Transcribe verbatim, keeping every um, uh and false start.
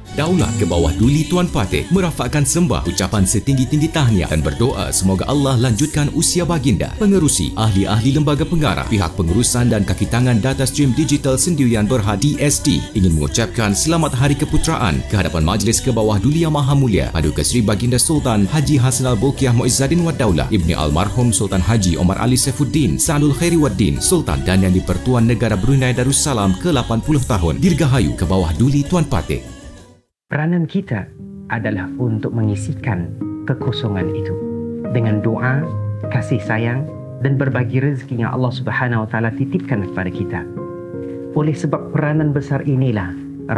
Daulat ke bawah duli Tuan Patih merafakkan sembah ucapan setinggi-tinggi tahniah dan berdoa semoga Allah lanjutkan usia baginda. Pengerusi, ahli-ahli lembaga pengarah, pihak pengurusan dan kaki tangan Data Stream Digital Sendirian Berhad D S D ingin mengucapkan selamat Hari Keputeraan ke hadapan Majlis ke bawah duli Yang Maha Mulia Paduka Seri Baginda Sultan Haji Hassan Al-Bolkiah Muizzaddin Wad Daulah Ibni Almarhum Sultan Haji Omar Ali Saifuddin Sa'adul Khairi Waddin Sultan dan Yang di-Pertuan Negara Brunei Darussalam ke lapan puluh tahun. Dirgahayu ke bawah duli Tuan Patih. Peranan kita adalah untuk mengisikan kekosongan itu dengan doa, kasih sayang dan berbagi rezeki yang Allah Subhanahu Wa Taala titipkan kepada kita. Oleh sebab peranan besar inilah